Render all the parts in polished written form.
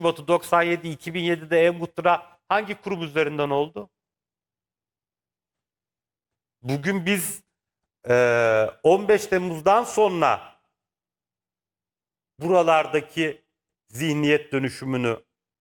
Şubat'ı 97, 2007'de E-Muhtıra hangi kurum üzerinden oldu? Bugün biz 15 Temmuz'dan sonra buralardaki zihniyet dönüşümünü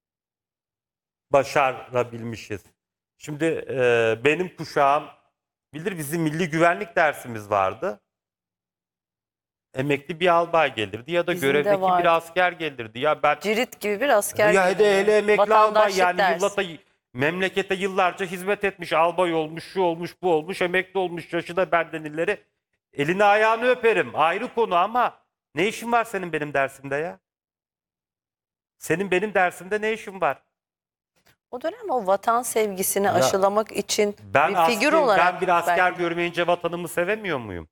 başarabilmişiz. Şimdi benim kuşağım bilir, bizim milli güvenlik dersimiz vardı. Emekli bir albay gelirdi ya da Bizim de görevdeki vardı. bir asker gelirdi. Ya ben Cirit gibi bir asker ya geliyor. hele emekli albay, Vatandaşlık yani dersi. memlekete yıllarca hizmet etmiş, albay olmuş, şu olmuş, bu olmuş, emekli olmuş, yaşı da benden ileri. Elini ayağını öperim. Ayrı konu ama ne işin var senin benim dersimde ya? Senin benim dersimde ne işin var? O dönem o vatan sevgisini aşılamak için Ben bir figür olarak ben bir asker belki. görmeyince vatanımı sevemiyor muyum?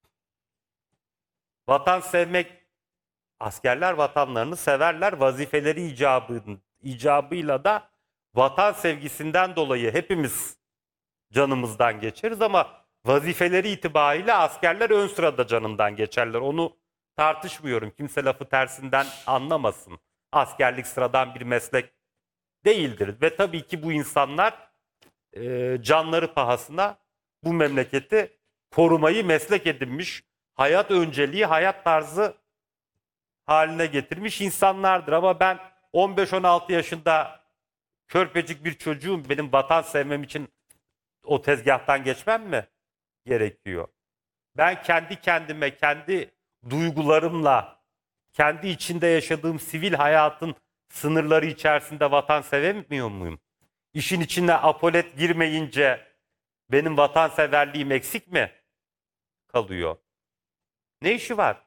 Vatan sevmek, askerler vatanlarını severler. Vazifeleri icabıyla da vatan sevgisinden dolayı hepimiz canımızdan geçeriz ama vazifeleri itibariyle askerler ön sırada canından geçerler. Onu tartışmıyorum. Kimse lafı tersinden anlamasın. Askerlik sıradan bir meslek değildir. Ve tabii ki bu insanlar canları pahasına bu memleketi korumayı meslek edinmiş, hayat önceliği, hayat tarzı haline getirmiş insanlardır. Ama ben 15-16 yaşında körpecik bir çocuğum, benim vatan sevmem için o tezgahtan geçmem mi gerekiyor? Ben kendi kendime, kendi duygularımla, kendi içinde yaşadığım sivil hayatın sınırları içerisinde vatan sevemiyor muyum? İşin içine apolet girmeyince benim vatanseverliğim eksik mi kalıyor? Ne işi var?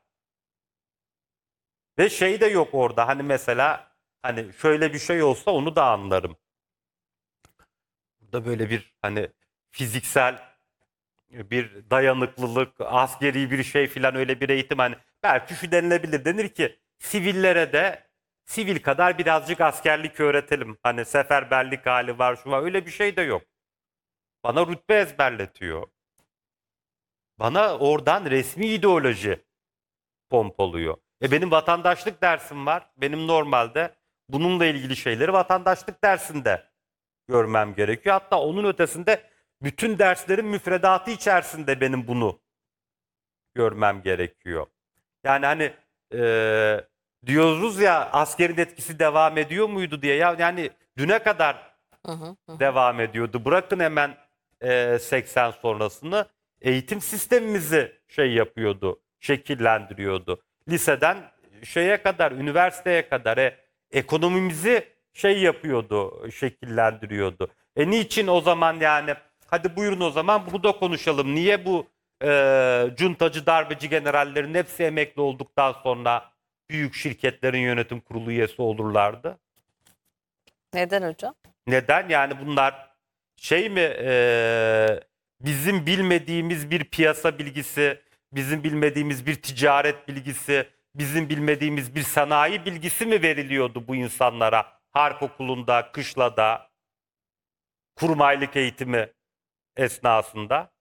Ve şey de yok orada, hani mesela hani şöyle bir şey olsa onu da anlarım. Burada böyle bir hani fiziksel bir dayanıklılık, askeri bir şey filan, öyle bir eğitim, hani belki şu denilebilir, denir ki sivillere de sivil kadar birazcık askerlik öğretelim. Hani seferberlik hali var, şu var, öyle bir şey de yok. Bana rütbe ezberletiyor. Bana oradan resmi ideoloji pompalıyor. Benim vatandaşlık dersim var. Benim normalde bununla ilgili şeyleri vatandaşlık dersinde görmem gerekiyor. Hatta onun ötesinde bütün derslerin müfredatı içerisinde benim bunu görmem gerekiyor. Yani hani diyoruz ya, askerin etkisi devam ediyor muydu diye. Ya yani düne kadar devam ediyordu. Bırakın hemen 80 sonrasını, eğitim sistemimizi şey yapıyordu, şekillendiriyordu. Liseden şeye kadar, üniversiteye kadar ekonomimizi şey yapıyordu, şekillendiriyordu. Niçin o zaman, yani hadi buyurun o zaman bunu da konuşalım. Niye bu cuntacı, darbeci generallerin hepsi emekli olduktan sonra büyük şirketlerin yönetim kurulu üyesi olurlardı? Neden hocam? Neden? Yani bunlar şey mi, bizim bilmediğimiz bir piyasa bilgisi, bizim bilmediğimiz bir ticaret bilgisi, bizim bilmediğimiz bir sanayi bilgisi mi veriliyordu bu insanlara? Harp okulunda, kışlada, kurmaylık eğitimi esnasında.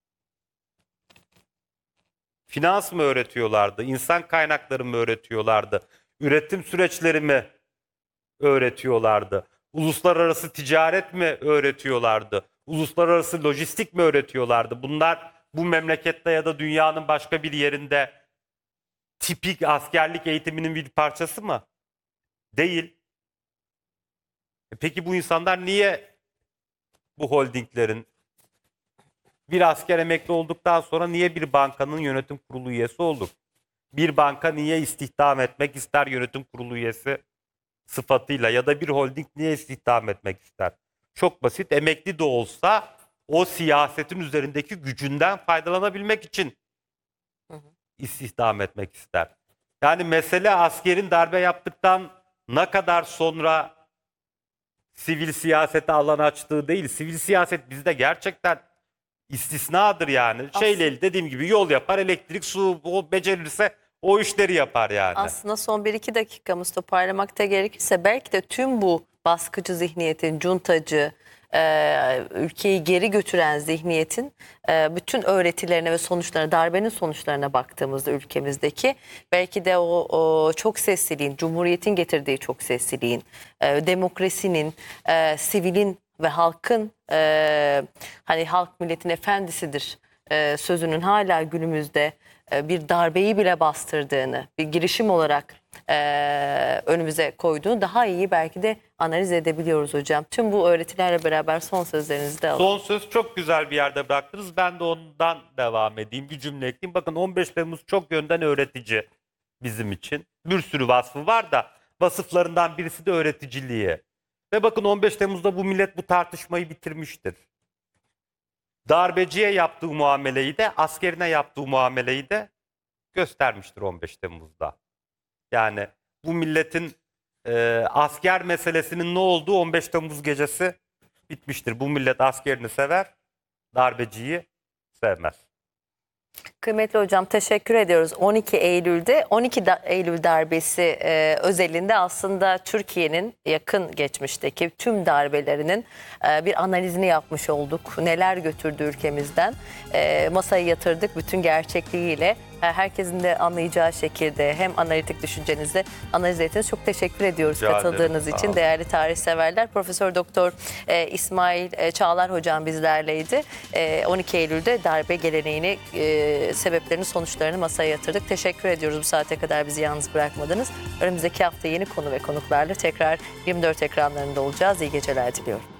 Finans mı öğretiyorlardı? İnsan kaynakları mı öğretiyorlardı? Üretim süreçleri mi öğretiyorlardı? Uluslararası ticaret mi öğretiyorlardı? Uluslararası lojistik mi öğretiyorlardı? Bunlar bu memlekette ya da dünyanın başka bir yerinde tipik askerlik eğitiminin bir parçası mı? Değil. Peki bu insanlar niye bu holdinglerin, bir asker emekli olduktan sonra niye bir bankanın yönetim kurulu üyesi olur? Bir banka niye istihdam etmek ister yönetim kurulu üyesi sıfatıyla, ya da bir holding niye istihdam etmek ister? Çok basit, emekli de olsa o siyasetin üzerindeki gücünden faydalanabilmek için istihdam etmek ister. Yani mesele askerin darbe yaptıktan ne kadar sonra sivil siyasete alan açtığı değil. Sivil siyaset bizde gerçekten istisnadır yani. Şeyle, dediğim gibi, yol yapar, elektrik, su, o becerirse o işleri yapar yani. Aslında son 1-2 dakikamız toparlamakta gerekirse belki de tüm bu baskıcı zihniyetin, cuntacı, ülkeyi geri götüren zihniyetin bütün öğretilerine ve sonuçlarına, darbenin sonuçlarına baktığımızda ülkemizdeki belki de o çok sesliliğin, Cumhuriyet'in getirdiği çok sesliliğin, demokrasinin, sivilin ve halkın hani halk milletin efendisidir sözünün hala günümüzde bir darbeyi bile bastırdığını, bir girişim olarak önümüze koyduğunu daha iyi belki de analiz edebiliyoruz hocam. Tüm bu öğretilerle beraber son sözlerinizi de alalım. Son söz çok güzel bir yerde bıraktınız. Ben de ondan devam edeyim. Bir cümle ekleyeyim. Bakın 15 Temmuz çok yönden öğretici bizim için. Bir sürü vasfı var da vasıflarından birisi de öğreticiliği. Ve bakın 15 Temmuz'da bu millet bu tartışmayı bitirmiştir. Darbeciye yaptığı muameleyi de, askerine yaptığı muameleyi de göstermiştir 15 Temmuz'da. Yani bu milletin asker meselesinin ne olduğu 15 Temmuz gecesi bitmiştir. Bu millet askerini sever, darbeciyi sevmez. Kıymetli hocam teşekkür ediyoruz. 12 Eylül'de 12 Eylül darbesi özelinde aslında Türkiye'nin yakın geçmişteki tüm darbelerinin bir analizini yapmış olduk. Neler götürdü ülkemizden masaya yatırdık bütün gerçekliğiyle. Herkesin de anlayacağı şekilde hem analitik düşüncenizle analiz ettiniz. Çok teşekkür ediyoruz Rica katıldığınız ederim, sağ için olun. değerli tarihseverler. Profesör Doktor İsmail Çağlar hocam bizlerleydi. 12 Eylül'de darbe geleneğini, sebeplerini, sonuçlarını masaya yatırdık. Teşekkür ediyoruz bu saate kadar bizi yalnız bırakmadınız. Önümüzdeki hafta yeni konu ve konuklarla tekrar 24 ekranlarında olacağız. İyi geceler diliyorum.